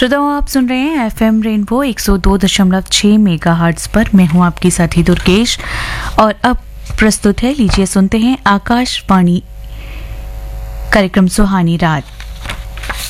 श्रोताओं, आप सुन रहे हैं FM रेनबो 102.6 मेगाहर्ट्ज पर। मैं हूं आपकी साथी दुर्गेश और अब प्रस्तुत है, लीजिए सुनते हैं आकाशवाणी कार्यक्रम सुहानी रात।